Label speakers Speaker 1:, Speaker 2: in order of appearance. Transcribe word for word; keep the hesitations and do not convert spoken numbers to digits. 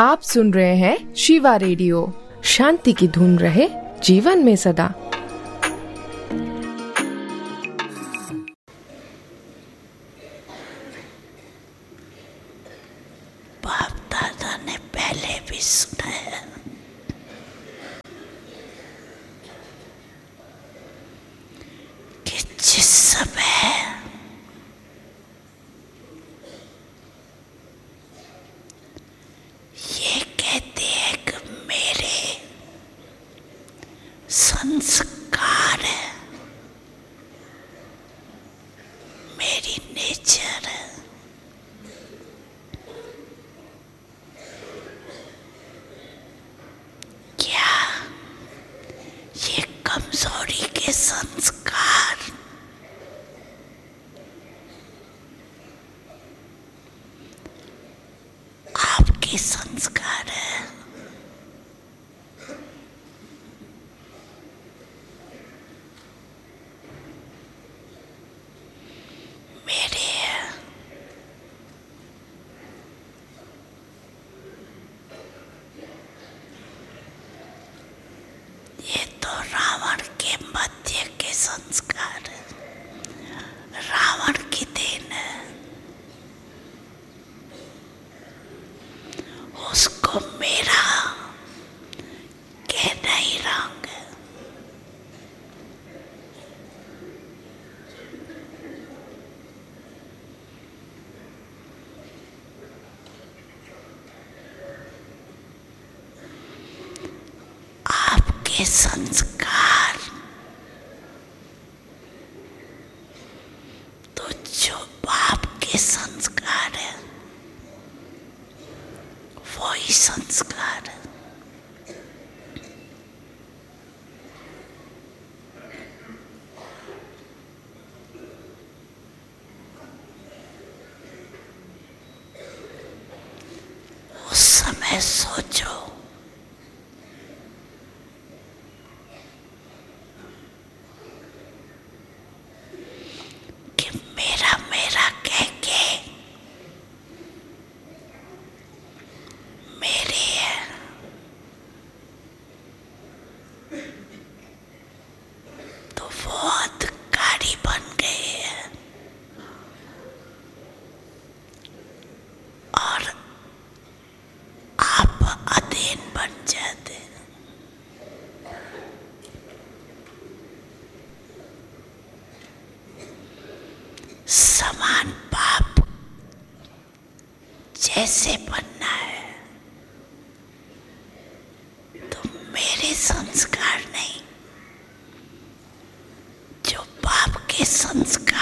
Speaker 1: आप सुन रहे हैं शिवा रेडियो। शांति की धुन रहे जीवन में सदा।
Speaker 2: बाप दादा ने पहले भी सुना है कि जिस समय ये कहते हैं कि मेरे संस्कार है, मेरी नेचर है, क्या ये कमजोरी के संस्कार आपके संस्कार है? मेरे हैं। ये तो रावण के मध्य के संस्कार है, रावण की देन है। उसको मेरा कहना ही रंग है। आपके संस्कार तो जो बाप के संस्कार है वही संस्कार है। उस समय सोचो कि मेरा मेरा कह के मेरे है, तो वो अधिकारी बन गए हैं और आप अधीन बन जाते हैं। समान बाप जैसे बनना है, तो मेरे संस्कार नहीं, जो बाप के संस्कार